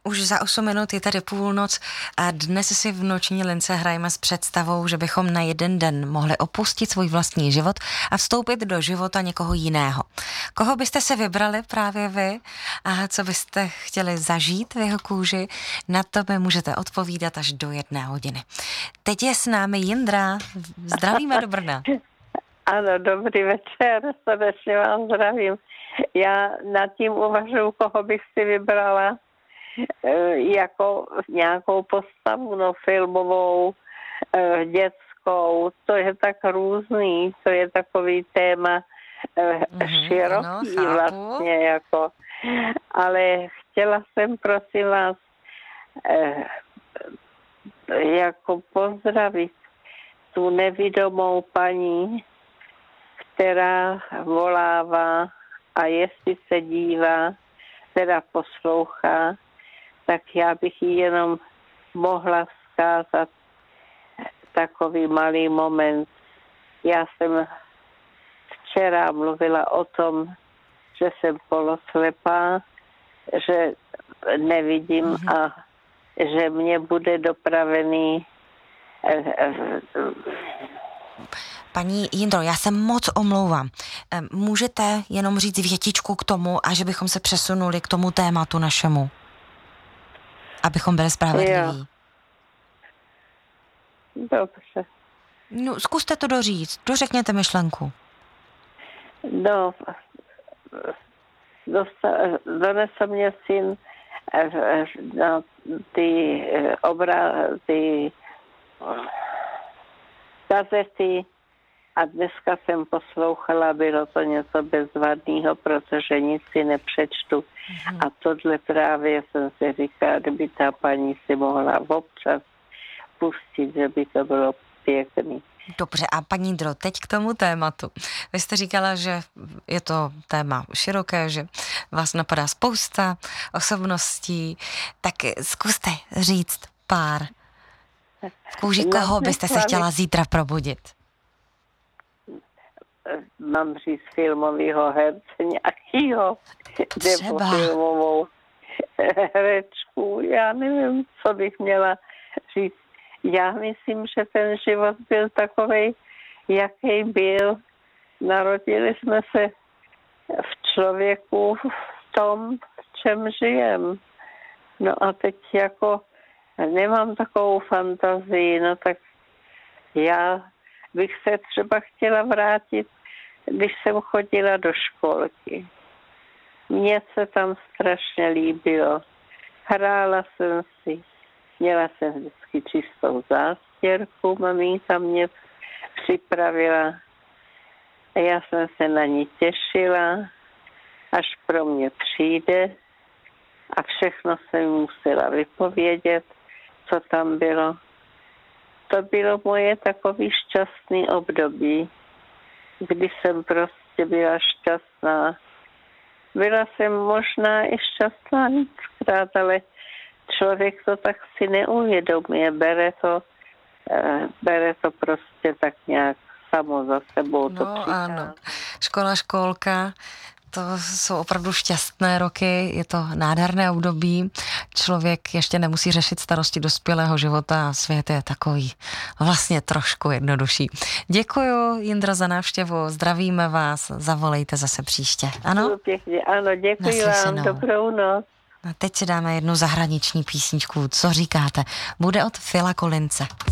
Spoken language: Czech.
Už za 8 minut je tady půlnoc a dnes si v noční lince hrajeme s představou, že bychom na jeden den mohli opustit svůj vlastní život a vstoupit do života někoho jiného. Koho byste se vybrali právě vy a co byste chtěli zažít v jeho kůži, na to mi můžete odpovídat až do 1 hodiny. Teď je s námi Jindra. Zdravíme do Brna. Ano, dobrý večer, srdečně vás zdravím. Já nad tím uvažuji, koho bych si vybrala jako nějakou postavu, no filmovou, dětskou, to je tak různý, to je takový téma široký ano, vlastně, jako. Ale chtěla jsem, prosím vás, jako pozdravit tu nevidomou paní, která volává a jestli se dívá, teda poslouchá, tak já bych jí jenom mohla vzkázat takový malý moment. Já jsem včera mluvila o tom, že jsem poloslepá, že nevidím a že mě bude dopravený. Paní Jindro, já se moc omlouvám. Můžete jenom říct větičku k tomu a že bychom se přesunuli k tomu tématu našemu? Abychom byli spravedliví. Dobře. No, zkuste to doříct. Dořekněte myšlenku. No, donesl mě syn na ty gazety a dneska jsem poslouchala, bylo to něco bezvadného, protože nic si nepřečtu. A tohle právě jsem si říkala, kdyby ta paní si mohla občas pustit, že by to bylo pěkný. Dobře, a paní Jindro, teď k tomu tématu. Vy jste říkala, že je to téma široké, že vás napadá spousta osobností, tak zkuste říct pár. V kůži koho byste se chtěla zítra probudit? Mám říct filmovýho herce nějakýho, nebo filmovou herečku, já nevím, co bych měla říct. Já myslím, že ten život byl takovej, jaký byl. Narodili jsme se v člověku v tom, v čem žijem. No a teď jako nemám takovou fantazii, no tak já bych se třeba chtěla vrátit, když jsem chodila do školky. Mně se tam strašně líbilo. Hrála jsem si, měla jsem vždycky čistou zástěrku, maminka mě připravila a já jsem se na ní těšila, až pro mě přijde a všechno jsem musela vypovědět, co tam bylo. To bylo moje takový šťastný období, kdy jsem prostě byla šťastná. Byla jsem možná i šťastná víckrát, ale člověk to tak si neuvědomuje, bere to prostě tak nějak samo za sebou. No to přichází. ano, školka, to jsou opravdu šťastné roky, je to nádherné období, člověk ještě nemusí řešit starosti dospělého života a svět je takový vlastně trošku jednodušší. Děkuju, Jindro, za návštěvu, zdravíme vás, zavolejte zase příště, ano? Pěkně, ano, děkuji vám, dobrou noc. A teď si dáme jednu zahraniční písničku, co říkáte? Bude od Phila Collinse.